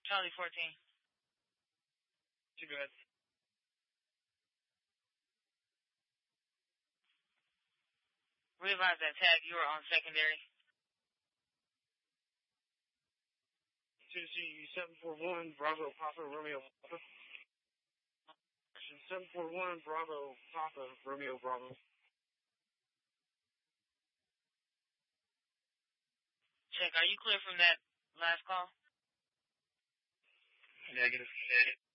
Charlie 14. Too good. Realize that tag, you were on secondary. Tennessee 741, Bravo, Papa, Romeo, Papa. 741, Bravo, Papa, Romeo, Bravo. Check, are you clear from that last call? Negative.